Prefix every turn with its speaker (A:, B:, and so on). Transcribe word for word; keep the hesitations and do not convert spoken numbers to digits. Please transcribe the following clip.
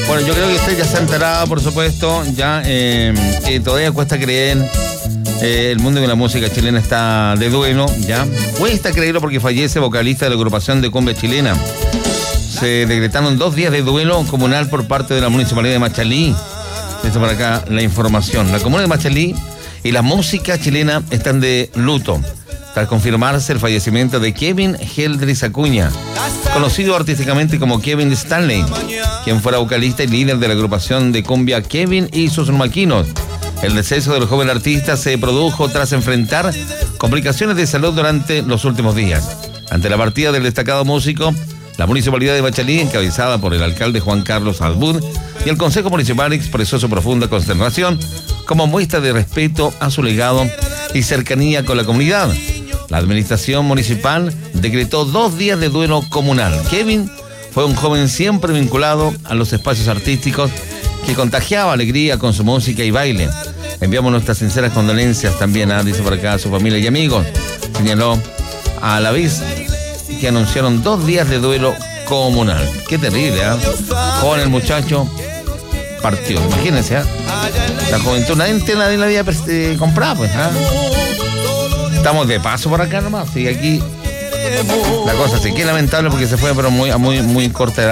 A: Bueno, yo creo que usted ya se ha enterado, por supuesto, ya eh, que todavía cuesta creer. Eh, el mundo de la música chilena está de duelo, ya. Cuesta creerlo porque fallece vocalista de la agrupación de cumbia chilena. Se decretaron dos días de duelo comunal por parte de la municipalidad de Machalí. Esto por acá la información. La comuna de Machalí y la música chilena están de luto tras confirmarse el fallecimiento de Kevin Heldris Acuña, conocido artísticamente como Kevin Stanley, quien fuera vocalista y líder de la agrupación de cumbia Kevin y sus Maquinos. El deceso del joven artista se produjo tras enfrentar complicaciones de salud durante los últimos días. Ante la partida del destacado músico, la municipalidad de Machalí, encabezada por el alcalde Juan Carlos Albud, y el Consejo Municipal expresó su profunda consternación como muestra de respeto a su legado y cercanía con la comunidad. La administración municipal decretó dos días de duelo comunal. Kevin fue un joven siempre vinculado a los espacios artísticos que contagiaba alegría con su música y baile. Enviamos nuestras sinceras condolencias también a, dice por acá, a su familia y amigos. Señaló a la vez que anunciaron dos días de duelo comunal. Qué terrible, ¿eh? Joven el muchacho partió, imagínense, ¿eh? La juventud, nadie, nadie la había eh, comprado, pues, ¿eh? Estamos de paso por acá nomás, y aquí la cosa sí que lamentable porque se fue pero muy, muy, muy corta edad.